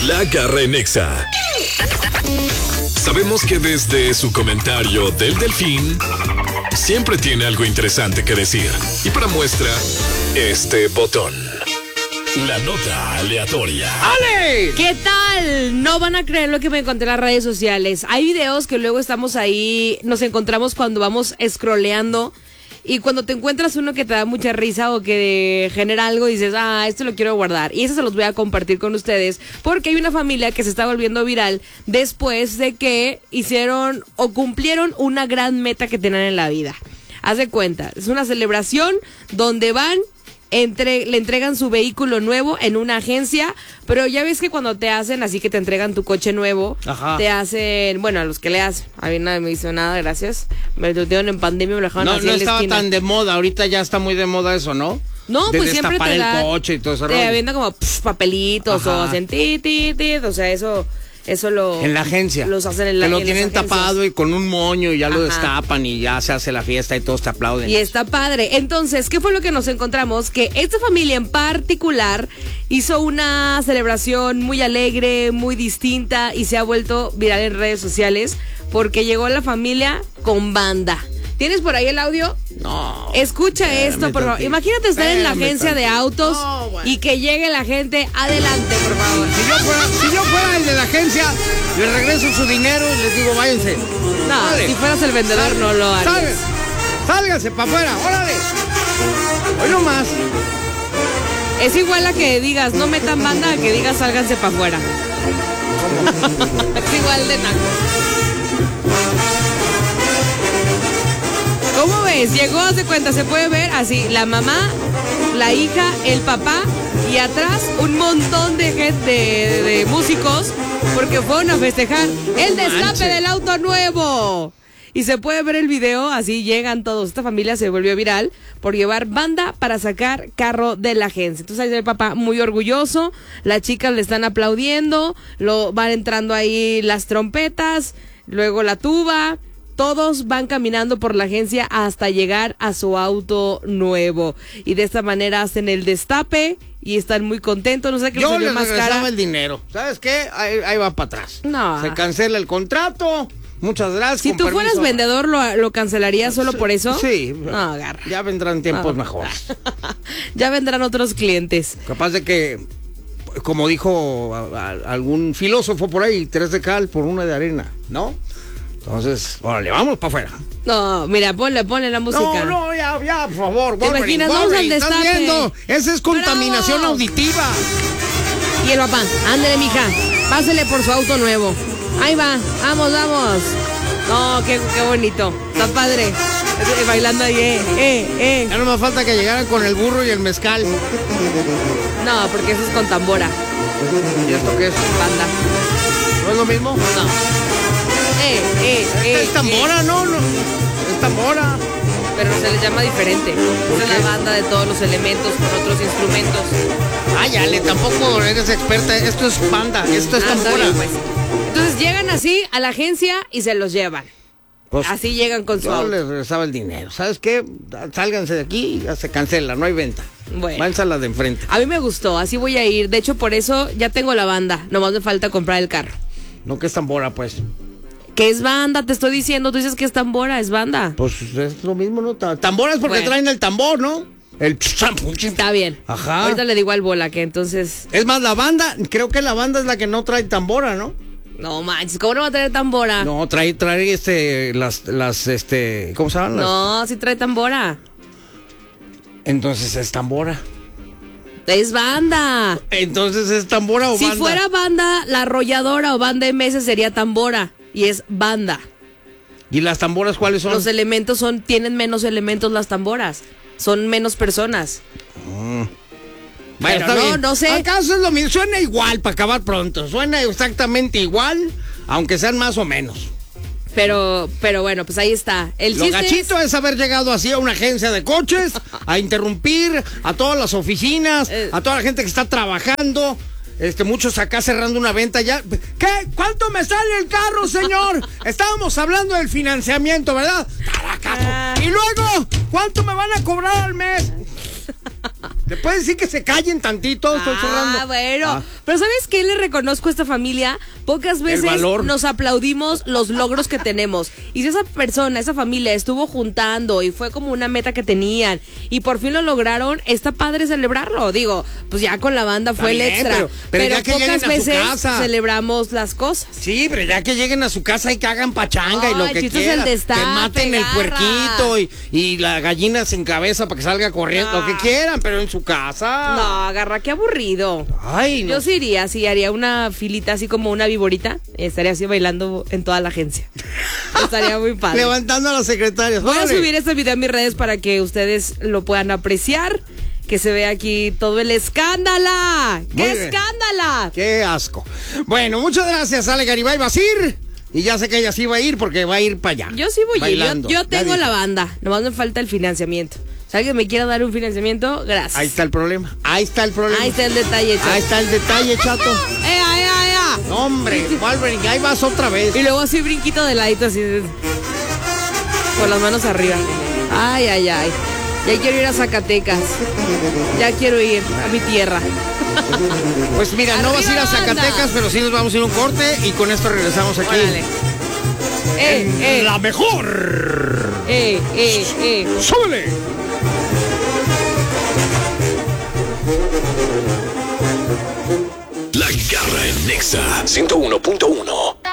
La Garra en Nexa. Sabemos que desde su comentario del Delfín siempre tiene algo interesante que decir. Y para muestra, este botón. La nota aleatoria. ¡Ale! ¿Qué tal? No van a creer lo que me encontré en las redes sociales. Hay videos que luego estamos ahí, nos encontramos cuando vamos scrolleando. Y cuando te encuentras uno que te da mucha risa o que genera algo, dices, esto lo quiero guardar. Y eso se los voy a compartir con ustedes, porque hay una familia que se está volviendo viral después de que hicieron o cumplieron una gran meta que tenían en la vida. Haz de cuenta, es una celebración donde van, le entregan su vehículo nuevo en una agencia, pero ya ves que cuando te hacen así que te entregan tu coche nuevo, Ajá. te hacen, bueno, a los que le hacen, a mí nadie me hizo nada, gracias, me lo dieron en pandemia, me lo dejaron así No en la estaba esquina. tan de moda, ahorita ya está muy de moda eso, ¿no? No, de pues siempre destapar te da, el coche y todo eso. te avientan como papelitos. Ajá. O hacen o sea, eso lo... En la agencia. Los hacen en la te lo en tienen las agencias. tapado y con un moño y ya lo Ajá. destapan y ya se hace la fiesta y todos te aplauden. Y está padre. Entonces, ¿qué fue lo que nos encontramos? Que esta familia en particular hizo una celebración muy alegre, muy distinta y se ha vuelto viral en redes sociales porque llegó la familia con banda. ¿Tienes por ahí el audio? No. Escucha esto, por favor. Imagínate estar en la agencia de autos No, bueno. y que llegue la gente. Adelante, por favor. Si yo fuera el de la agencia, les regreso su dinero y les digo, váyanse. No, Órale. si fueras el vendedor no lo harías. Sálganse para afuera, órale. Hoy no más. Es igual a que digas no metan banda a que digas sálganse para afuera. Es igual de naco. ¿Cómo ves? Llegó, haz de cuenta, se puede ver así, la mamá, la hija, el papá y atrás un montón de gente, de músicos, porque fueron a festejar el destape del auto nuevo. Y se puede ver el video, así llegan todos. Esta familia se volvió viral por llevar banda para sacar carro de la agencia. Entonces ahí está el papá muy orgulloso, las chicas le están aplaudiendo, van entrando ahí las trompetas, luego la tuba. Todos van caminando por la agencia hasta llegar a su auto nuevo. Y de esta manera hacen el destape y están muy contentos. No sé qué les Yo salió les más regresaba cara. el dinero. ¿Sabes qué? Ahí va para atrás. No. Se cancela el contrato. Muchas gracias. Si con tú fueras permiso. vendedor, ¿lo cancelarías solo por eso? Sí. No, agarra. Ya vendrán tiempos No. mejores. Ya vendrán otros clientes. Capaz de que, como dijo algún filósofo por ahí, 3 de cal por 1 de arena, ¿no? Entonces, órale, vamos para afuera. No, mira, ponle la música. No, ya, por favor. ¿Te imaginas? Vamos al ¿Estás destape. viendo? Esa es contaminación ¡Bravo! auditiva. Y el papá, ándale, mija, pásele por su auto nuevo. Ahí va, vamos. No, qué bonito. Está padre. Bailando ahí, Ya no me falta que llegaran con el burro y el mezcal. No, porque eso es con tambora, ¿Y esto qué es? banda. ¿No es lo mismo? No. Es tambora, ¿no? Es tambora. Pero se les llama diferente. ¿Por Esa es qué? la banda de todos los elementos con otros instrumentos. Ay, Ale, tampoco eres experta. Esto es banda, esto es Está tambora. bien, pues. Entonces llegan así a la agencia y se los llevan. Pues, Así llegan con su yo auto. les regresaba el dinero. ¿Sabes qué? Sálganse de aquí y ya se cancela, no hay venta. Bueno. Váyanse a la de enfrente. A mí me gustó, así voy a ir. De hecho, por eso ya tengo la banda. Nomás me falta comprar el carro. No que es tambora, pues. ¿Qué es banda? Te estoy diciendo. Tú dices que es tambora, es banda. Pues es lo mismo, ¿no? Tambora es porque Bueno. traen el tambor, ¿no? El Está bien. Ajá. Ahorita le digo al bola que entonces... Es más, la banda, creo que la banda es la que no trae tambora, ¿no? No manches, ¿cómo no va a tener tambora? No, trae las ¿cómo se llaman? No, sí trae tambora. Entonces es tambora. Es banda. Entonces es tambora o Si banda. fuera banda, la arrolladora o banda MS sería tambora. Y es banda. ¿Y las tamboras cuáles son? Los elementos tienen menos elementos las tamboras. Son menos personas. Bueno, Pero está no, bien. no sé. ¿Acaso es lo mismo? Suena igual para acabar pronto. Suena exactamente igual, aunque sean más o menos. Pero bueno, pues ahí está. El Lo chiste gachito es haber llegado así a una agencia de coches, a interrumpir a todas las oficinas, a toda la gente que está trabajando. Muchos acá cerrando una venta ya. ¿Qué? ¿Cuánto me sale el carro, señor? Estábamos hablando del financiamiento, ¿verdad? Y luego, ¿cuánto me van a cobrar al mes? ¿Le puedes decir que se callen tantito? Estoy cerrando. bueno, Pero ¿sabes qué le reconozco a esta familia? Pocas veces nos aplaudimos los logros que tenemos. Y si esa persona, esa familia estuvo juntando y fue como una meta que tenían y por fin lo lograron, está padre celebrarlo. Digo, pues ya con la banda fue el extra. Pero pocas veces celebramos las cosas. Sí, pero ya que lleguen a su casa y que hagan pachanga y lo que quieran. Que maten el puerquito y la gallina sin cabeza para que salga corriendo, lo que quieran, pero en su casa. No, agarra, qué aburrido. Ay, no. Yo sí iría, haría una filita así como una viborita, estaría así bailando en toda la agencia. Estaría muy padre. Levantando a las secretarias. Voy a subir este video a mis redes para que ustedes lo puedan apreciar. Que se vea aquí todo el escándalo. ¡Qué escándalo! ¡Qué asco! Bueno, muchas gracias, Ale Garibay Basir. Y ya sé que ella sí va a ir porque va a ir para allá. Yo sí voy a ir. Yo tengo la banda. Nomás me falta el financiamiento. Si alguien me quiere dar un financiamiento, gracias. Ahí está el problema. Ahí está el detalle, chato. Ahí está el detalle, chato. No, hombre, Wolverine, ahí vas otra vez. Y luego así brinquito de ladito, así. Con las manos arriba. Ay. Ya quiero ir a Zacatecas. Ya quiero ir a mi tierra. Pues mira, no vas a ir a Zacatecas, pero sí nos vamos a ir a un corte y con esto regresamos aquí. La mejor. ¡Súbele! La Garra en Nexa 101.1.